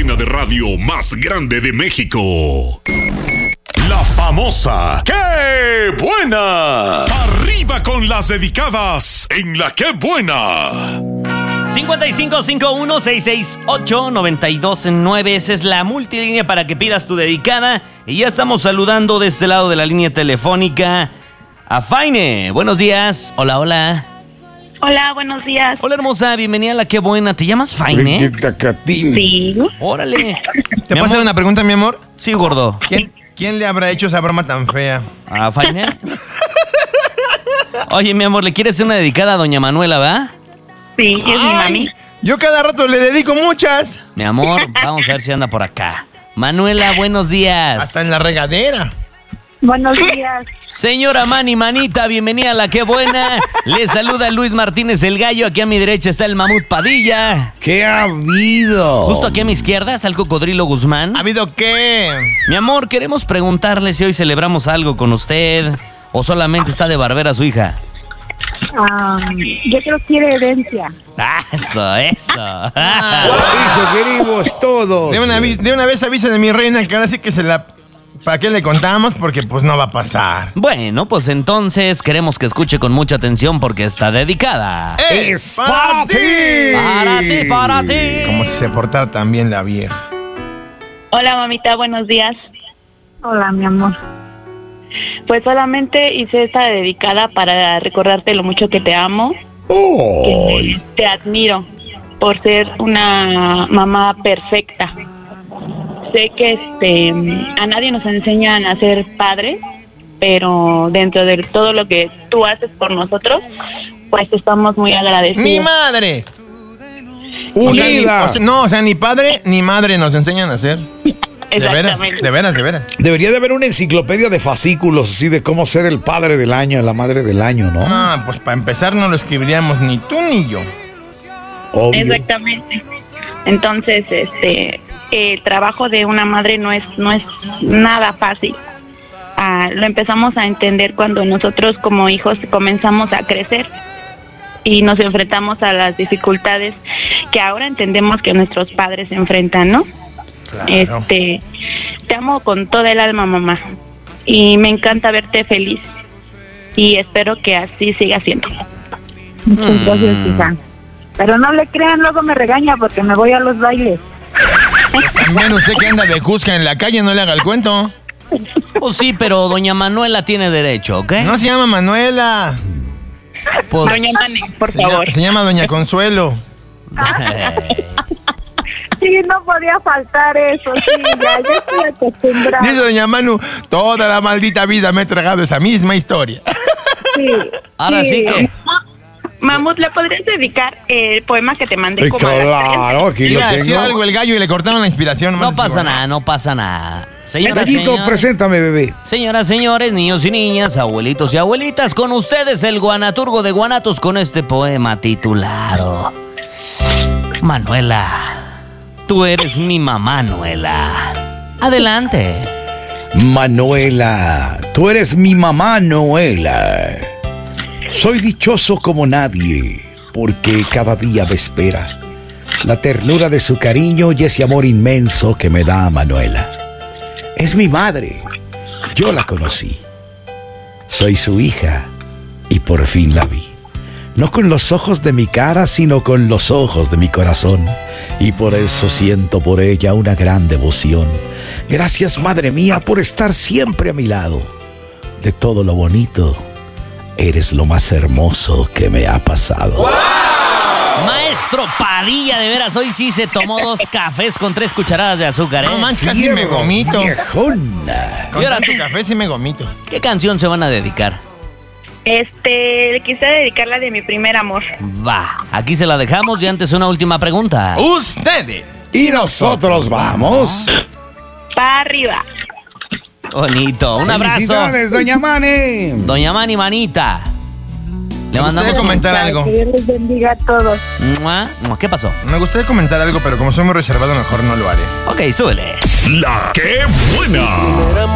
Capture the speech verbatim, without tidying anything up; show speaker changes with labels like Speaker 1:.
Speaker 1: cadena de radio más grande de México. La famosa ¡Qué buena! Arriba con las dedicadas en la ¡Qué buena!
Speaker 2: cincuenta y cinco cincuenta y uno sesenta y seis ocho noventa y dos nueve. Esa es la multilínea para que pidas tu dedicada. Y ya estamos saludando de este lado de la línea telefónica a Faine. Buenos días. Hola, hola.
Speaker 3: Hola, buenos días.
Speaker 2: Hola, hermosa. Bienvenida a la Qué buena. ¿Te llamas Faine?
Speaker 3: Sí.
Speaker 2: Órale.
Speaker 4: ¿Te puedo hacer una pregunta, mi amor?
Speaker 2: Sí, gordo.
Speaker 4: ¿Quién, ¿Quién le habrá hecho esa broma tan fea?
Speaker 2: ¿A Faine? Oye, mi amor, ¿le quieres hacer una dedicada a doña Manuela, va?
Speaker 3: Sí, es mi mami.
Speaker 4: Yo cada rato le dedico muchas.
Speaker 2: Mi amor, vamos a ver si anda por acá. Manuela, buenos días.
Speaker 4: Hasta en la regadera.
Speaker 3: Buenos días.
Speaker 2: Señora Mani Manita, bienvenida a la Qué buena. Le saluda Luis Martínez el Gallo. Aquí a mi derecha está el Mamut Padilla.
Speaker 5: ¿Qué ha habido?
Speaker 2: Justo aquí a mi izquierda está el Cocodrilo Guzmán.
Speaker 4: ¿Ha habido qué?
Speaker 2: Mi amor, queremos preguntarle si hoy celebramos algo con usted o solamente está de barbera su hija.
Speaker 3: Um, yo creo que quiere herencia.
Speaker 2: Ah, eso, eso.
Speaker 5: Eso queremos todos.
Speaker 4: De una, de una vez avisa de mi reina que ahora sí que se la... ¿Para qué le contamos? Porque pues no va a pasar.
Speaker 2: Bueno, pues entonces queremos que escuche con mucha atención porque está dedicada.
Speaker 5: ¡Es para ti!
Speaker 2: Para ti, para ti.
Speaker 4: Como si se portara tan bien la vieja.
Speaker 3: Hola, mamita, buenos días. Hola, mi amor. Pues solamente hice esta dedicada para recordarte lo mucho que te amo.
Speaker 5: Oh.
Speaker 3: Que te admiro por ser una mamá perfecta. Sé que este a nadie nos enseñan a ser padres, pero dentro de todo lo que tú haces por nosotros, pues estamos muy agradecidos.
Speaker 4: ¡Mi madre! O sea, ni, o sea, no, o sea, ni padre ni madre nos enseñan a hacer. De veras, de veras, de veras.
Speaker 5: Debería de haber una enciclopedia de fascículos así de cómo ser el padre del año, la madre del año, ¿no?
Speaker 4: Ah, pues para empezar no lo escribiríamos ni tú ni yo.
Speaker 5: Obvio.
Speaker 3: Exactamente. Entonces, este, el trabajo de una madre no es no es nada fácil. Ah, lo empezamos a entender cuando nosotros como hijos comenzamos a crecer y nos enfrentamos a las dificultades que ahora entendemos que nuestros padres se enfrentan, ¿no?
Speaker 4: Claro.
Speaker 3: Este, te amo con toda el alma, mamá, y me encanta verte feliz y espero que así siga siendo.
Speaker 2: Muchas
Speaker 3: gracias, hija. Pero no le crean, luego me regaña porque me voy a los bailes.
Speaker 4: Pues también usted que anda de Cusca en la calle no le haga el cuento.
Speaker 2: Pues sí, pero doña Manuela tiene derecho, ¿ok?
Speaker 4: No se llama Manuela.
Speaker 2: Pues...
Speaker 3: Doña Mane, por
Speaker 4: se
Speaker 3: favor.
Speaker 4: Llama, se llama Doña Consuelo.
Speaker 3: Sí, no podía faltar eso, sí, ya, ya estoy acostumbrada.
Speaker 4: Dice doña Manu, toda la maldita vida me he tragado esa misma historia.
Speaker 3: Sí.
Speaker 2: Ahora sí, sí que...
Speaker 3: Mamut, ¿le podrías dedicar el poema que te mandé?
Speaker 5: Ay,
Speaker 3: como a las
Speaker 5: claro, aquí lo
Speaker 4: Iba a decir
Speaker 5: tengo.
Speaker 4: algo el gallo y le cortaron la inspiración.
Speaker 2: No pasa nada, no pasa nada. Señora,
Speaker 5: Gallito,
Speaker 2: señor,
Speaker 5: preséntame, bebé.
Speaker 2: señoras, señores, niños y niñas, abuelitos y abuelitas, con ustedes el guanaturgo de Guanatos con este poema titulado Manuela, tú eres mi mamá, Manuela. Adelante.
Speaker 5: Manuela, tú eres mi mamá, Noela. Soy dichoso como nadie, porque cada día me espera la ternura de su cariño y ese amor inmenso que me da Manuela. Es mi madre, yo la conocí. Soy su hija y por fin la vi. No con los ojos de mi cara, sino con los ojos de mi corazón. Y por eso siento por ella una gran devoción. Gracias, madre mía, por estar siempre a mi lado. De todo lo bonito, eres lo más hermoso que me ha pasado.
Speaker 2: ¡Wow! Maestro Padilla, de veras, hoy sí se tomó dos cafés con tres cucharadas de azúcar, ¿eh?
Speaker 4: No manches, casi me gomito.
Speaker 5: Viejona.
Speaker 4: Con tanto café sí me gomito.
Speaker 2: ¿Qué canción se van a dedicar?
Speaker 3: Este, le quise dedicar la de mi primer amor.
Speaker 2: Va, aquí se la dejamos y antes una última pregunta.
Speaker 4: Ustedes.
Speaker 5: Y nosotros vamos.
Speaker 3: Pa' arriba.
Speaker 2: Bonito, un abrazo.
Speaker 5: Felicidades, doña Mane.
Speaker 2: Doña Mani Manita. Le
Speaker 4: Me
Speaker 2: mandamos
Speaker 4: gustaría comentar algo.
Speaker 3: Que Dios les bendiga a todos.
Speaker 2: ¿Mua? ¿Qué pasó?
Speaker 4: Me gustaría comentar algo, pero como soy muy reservado, mejor no lo haré.
Speaker 2: Ok, súbele.
Speaker 1: La Qué buena.